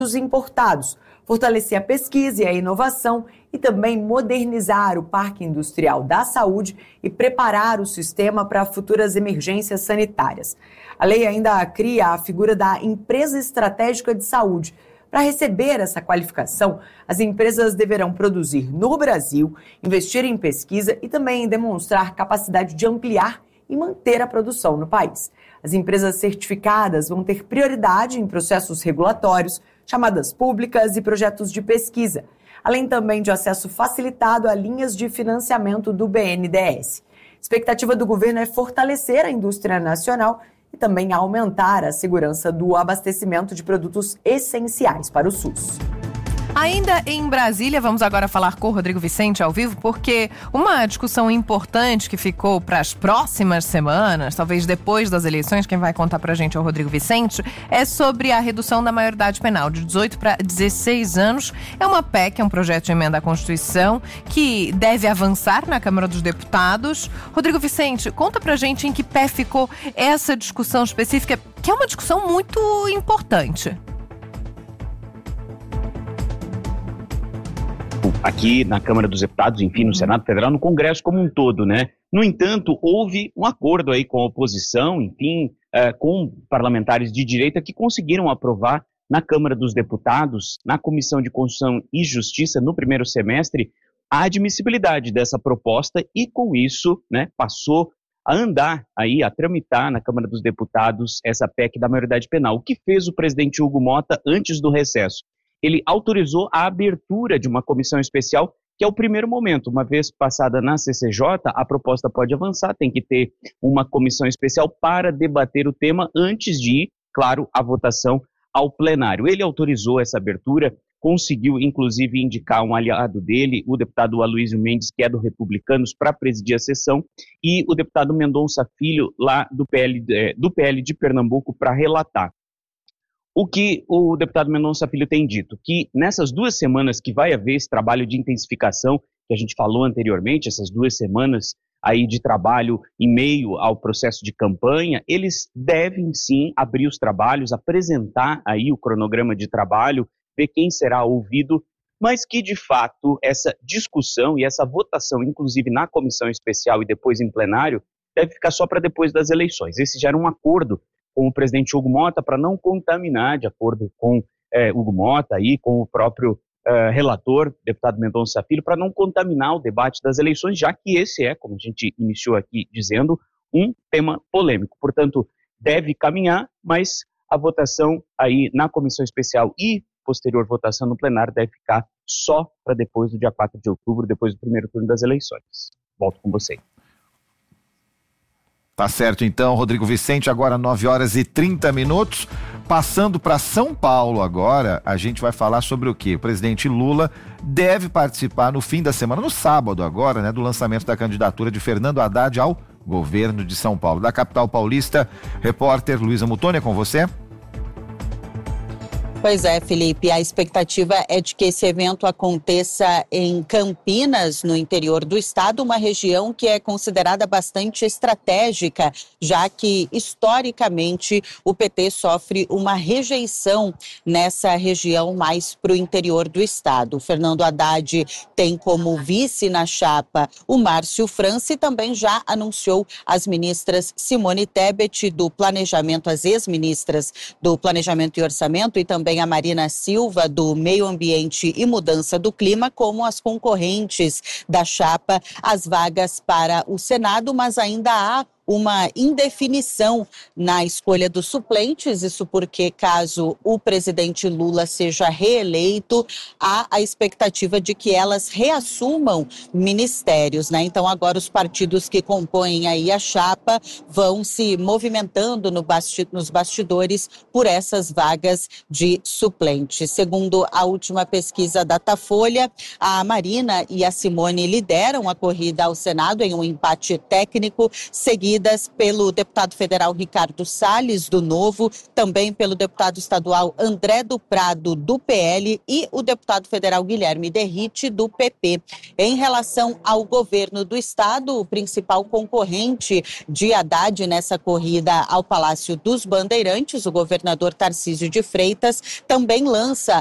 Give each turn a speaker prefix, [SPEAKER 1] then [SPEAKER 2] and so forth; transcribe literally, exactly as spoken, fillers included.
[SPEAKER 1] importados, fortalecer a pesquisa e a inovação e também modernizar o parque industrial da saúde e preparar o sistema para futuras emergências sanitárias. A lei ainda cria a figura da empresa estratégica de saúde. Para receber essa qualificação, as empresas deverão produzir no Brasil, investir em pesquisa e também demonstrar capacidade de ampliar e manter a produção no país. As empresas certificadas vão ter prioridade em processos regulatórios, chamadas públicas e projetos de pesquisa, além também de acesso facilitado a linhas de financiamento do B N D E S. A expectativa do governo é fortalecer a indústria nacional e também aumentar a segurança do abastecimento de produtos essenciais para o SUS.
[SPEAKER 2] Ainda em Brasília, vamos agora falar com o Rodrigo Vicente ao vivo, porque uma discussão importante que ficou para as próximas semanas, talvez depois das eleições, quem vai contar para a gente é o Rodrigo Vicente, é sobre a redução da maioridade penal de dezoito para dezesseis anos. É uma P E C, é um projeto de emenda à Constituição, que deve avançar na Câmara dos Deputados. Rodrigo Vicente, conta para a gente em que pé ficou essa discussão específica, que é uma discussão muito importante.
[SPEAKER 3] Aqui na Câmara dos Deputados, enfim, no Senado Federal, no Congresso como um todo, né? No entanto, houve um acordo aí com a oposição, enfim, uh, com parlamentares de direita que conseguiram aprovar na Câmara dos Deputados, na Comissão de Constituição e Justiça, no primeiro semestre, a admissibilidade dessa proposta e, com isso, né, passou a andar aí, a tramitar na Câmara dos Deputados essa P E C da maioridade penal. O que fez o presidente Hugo Motta antes do recesso? Ele autorizou a abertura de uma comissão especial, que é o primeiro momento. Uma vez passada na C C J, a proposta pode avançar, tem que ter uma comissão especial para debater o tema antes de ir, claro, a votação ao plenário. Ele autorizou essa abertura, conseguiu inclusive indicar um aliado dele, o deputado Aloysio Mendes, que é do Republicanos, para presidir a sessão, e o deputado Mendonça Filho, lá do P L, do P L de Pernambuco, para relatar. O que o deputado Mendonça Filho tem dito? Que nessas duas semanas que vai haver esse trabalho de intensificação, que a gente falou anteriormente, essas duas semanas aí de trabalho em meio ao processo de campanha, eles devem sim abrir os trabalhos, apresentar aí o cronograma de trabalho, ver quem será ouvido, mas que de fato essa discussão e essa votação, inclusive na comissão especial e depois em plenário, deve ficar só para depois das eleições. Esse já era um acordo com o presidente Hugo Motta para não contaminar, de acordo com eh, Hugo Motta e com o próprio eh, relator, deputado Mendonça Filho, para não contaminar o debate das eleições, já que esse é, como a gente iniciou aqui dizendo, um tema polêmico. Portanto, deve caminhar, mas a votação aí na comissão especial e posterior votação no plenário deve ficar só para depois do dia quatro de outubro, depois do primeiro turno das eleições. Volto com você.
[SPEAKER 4] Tá certo, então, Rodrigo Vicente, agora nove horas e trinta minutos. Passando para São Paulo agora, a gente vai falar sobre o quê? O presidente Lula deve participar no fim da semana, no sábado agora, né, do lançamento da candidatura de Fernando Haddad ao governo de São Paulo. Da capital paulista, repórter Luísa Mutoni, é com você.
[SPEAKER 5] Pois é, Felipe, a expectativa é de que esse evento aconteça em Campinas, no interior do estado, uma região que é considerada bastante estratégica, já que, historicamente, o P T sofre uma rejeição nessa região mais para o interior do estado. O Fernando Haddad tem como vice na chapa o Márcio França e também já anunciou as ministras Simone Tebet, do Planejamento, as ex-ministras do Planejamento e Orçamento, e também a Marina Silva, do Meio Ambiente e Mudança do Clima, como as concorrentes da chapa às vagas para o Senado, mas ainda há uma indefinição na escolha dos suplentes, isso porque, caso o presidente Lula seja reeleito, há a expectativa de que elas reassumam ministérios, né? Então, agora os partidos que compõem aí a chapa vão se movimentando no basti- nos bastidores por essas vagas de suplentes. Segundo a última pesquisa Datafolha, a Marina e a Simone lideram a corrida ao Senado em um empate técnico, seguida defendidas pelo deputado federal Ricardo Salles, do Novo, também pelo deputado estadual André do Prado, do P L, e o deputado federal Guilherme Derrite, do P P. Em relação ao governo do estado, o principal concorrente de Haddad nessa corrida ao Palácio dos Bandeirantes, o governador Tarcísio de Freitas, também lança